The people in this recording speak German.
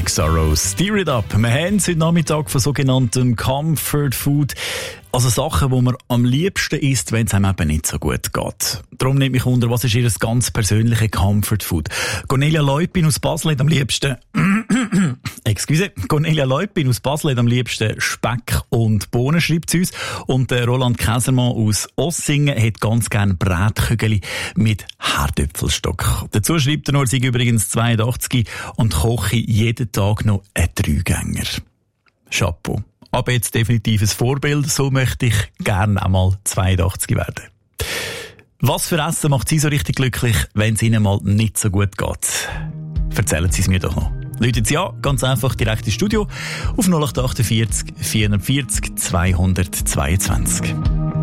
Big Sorrows. Steer it up. Wir haben heute Nachmittag von sogenanntem Comfort Food. Also Sachen, die man am liebsten isst, wenn es einem eben nicht so gut geht. Darum nimmt mich wunder, was ist Ihr ganz persönliche Comfort Food? Cornelia Leupin aus Basel hat am liebsten Cornelia Leupin aus Basel hat am liebsten Speck und Bohnen, schreibt sie uns. Und Roland Käsermann aus Ossingen hat ganz gerne Brätkügeli mit Herdöpfelstock. Dazu schreibt er nur, sei übrigens 82 und koche jeden Tag noch einen Dreigänger. Chapeau. Aber jetzt definitiv ein Vorbild, so möchte ich gerne einmal 82 werden. Was für Essen macht Sie so richtig glücklich, wenn es Ihnen mal nicht so gut geht? Erzählen Sie es mir doch noch. Läuten Sie an, ganz einfach direkt ins Studio auf 0848 440 222.